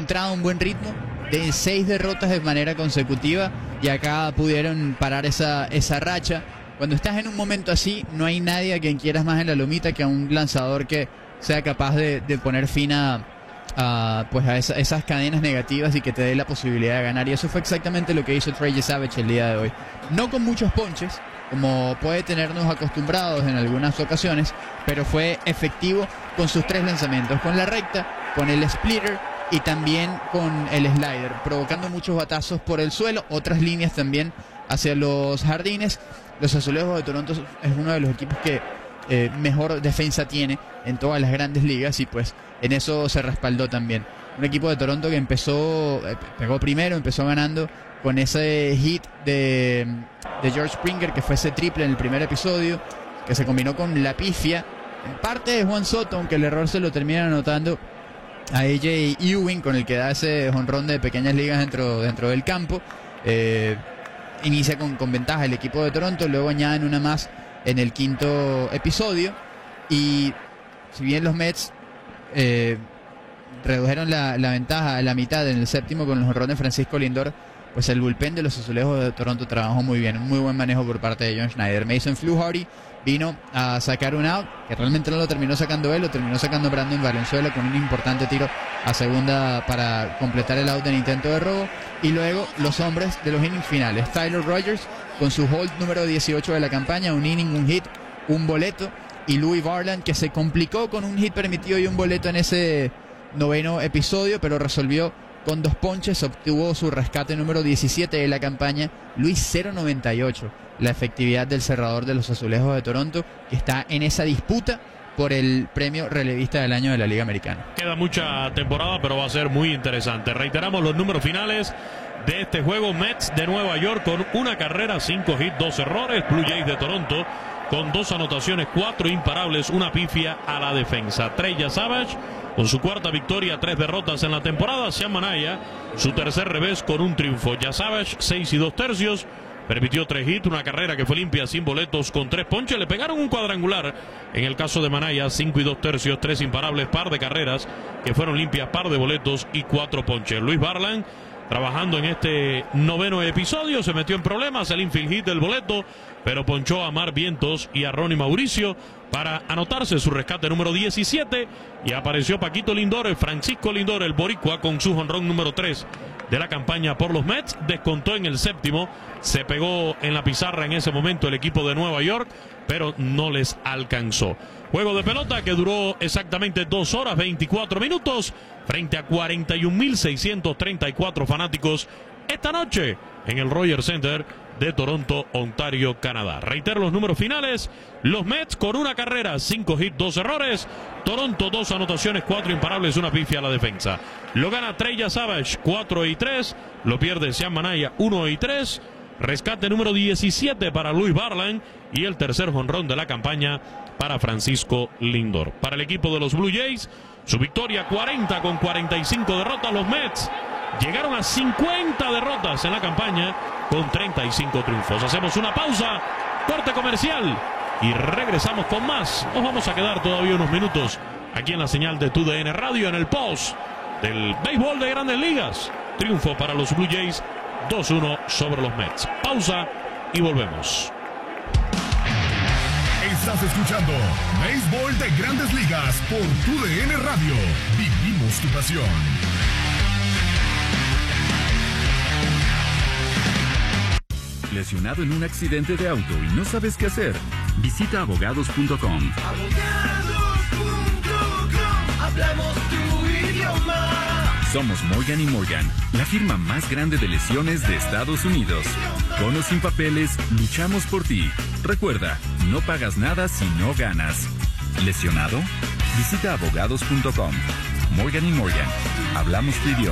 encontrado un buen ritmo de 6 derrotas de manera consecutiva y acá pudieron parar esa racha. Cuando estás en un momento así, no hay nadie a quien quieras más en la lomita que a un lanzador que sea capaz de poner fin a esas cadenas negativas y que te dé la posibilidad de ganar. Y eso fue exactamente lo que hizo Trey Yesavage el día de hoy. No con muchos ponches, como puede tenernos acostumbrados en algunas ocasiones, pero fue efectivo con sus 3 lanzamientos, con la recta, con el splitter y también con el slider, provocando muchos batazos por el suelo, otras líneas también hacia los jardines. Los Azulejos de Toronto es uno de los equipos que mejor defensa tiene en todas las grandes ligas y pues en eso se respaldó también. Un equipo de Toronto que pegó primero, empezó ganando con ese hit de George Springer, que fue ese triple en el primer episodio, que se combinó con la pifia en parte de Juan Soto, aunque el error se lo termina anotando a AJ Ewing, con el que da ese jonrón de pequeñas ligas dentro del campo. Inicia con ventaja el equipo de Toronto, luego añaden una más en el 5º episodio, y si bien los Mets redujeron la ventaja a la mitad en el 7º con el jonrón de Francisco Lindor, pues el bullpen de los Azulejos de Toronto trabajó muy bien, un muy buen manejo por parte de John Schneider. Mason Fluharty vino a sacar un out, que realmente no lo terminó sacando él, lo terminó sacando Brandon Valenzuela con un importante tiro a segunda para completar el out en intento de robo. Y luego los hombres de los innings finales, Tyler Rogers con su hold número 18 de la campaña, un inning, un hit, un boleto, y Louis Varland, que se complicó con un hit permitido y un boleto en ese 9º episodio, pero resolvió con 2 ponches, obtuvo su rescate número 17 de la campaña. Luis 0.98, la efectividad del cerrador de los Azulejos de Toronto, que está en esa disputa por el premio relevista del año de la Liga Americana. Queda mucha temporada, pero va a ser muy interesante. Reiteramos los números finales de este juego. Mets de Nueva York con 1 carrera, 5 hits, 2 errores. Blue Jays de Toronto con 2 anotaciones, 4 imparables, 1 pifia a la defensa. Trey Yesavage con su 4ª victoria, 3 derrotas en la temporada. Sean Manaea, su 3er revés con un triunfo. Yesavage, 6 2/3, permitió 3 hits, 1 carrera que fue limpia sin boletos con 3 ponches. Le pegaron un cuadrangular en el caso de Manaea, 5 2/3, 3 imparables, par de carreras que fueron limpias, par de boletos y 4 ponches. Luis Varland trabajando en este 9º episodio, se metió en problemas, el infield hit del boleto, pero ponchó a Mar Vientos y a Ronnie Mauricio para anotarse su rescate número 17, y apareció Paquito Lindor, el Francisco Lindor, el boricua, con su jonrón número 3 de la campaña por los Mets. Descontó en el 7º, se pegó en la pizarra en ese momento el equipo de Nueva York, pero no les alcanzó. Juego de pelota que duró exactamente 2 horas 24 minutos frente a 41.634 fanáticos esta noche en el Rogers Center de Toronto, Ontario, Canadá. Reitero los números finales: los Mets con 1 carrera, 5 hits, 2 errores. Toronto, 2 anotaciones, 4 imparables, 1 pifia a la defensa. Lo gana Trey Yesavage, 4 3. Lo pierde Sean Manaea, 1 3. Rescate número 17 para Louis Varland y el 3er jonrón de la campaña para Francisco Lindor. Para el equipo de los Blue Jays, su victoria 40 con 45 derrotas. Los Mets llegaron a 50 derrotas en la campaña con 35 triunfos. Hacemos una pausa, corte comercial, y regresamos con más. Nos vamos a quedar todavía unos minutos aquí en la señal de TUDN Radio en el post del béisbol de Grandes Ligas. Triunfo para los Blue Jays, 2-1 sobre los Mets. Pausa y volvemos. Estás escuchando Béisbol de Grandes Ligas por TUDN Radio. Vivimos tu pasión. Lesionado en un accidente de auto y no sabes qué hacer, visita abogados.com. Abogados.com, hablamos tu idioma. Somos Morgan & Morgan, la firma más grande de lesiones de Estados Unidos. Con o sin papeles, luchamos por ti. Recuerda, no pagas nada si no ganas. ¿Lesionado? Visita abogados.com. Morgan & Morgan, hablamos tu idioma.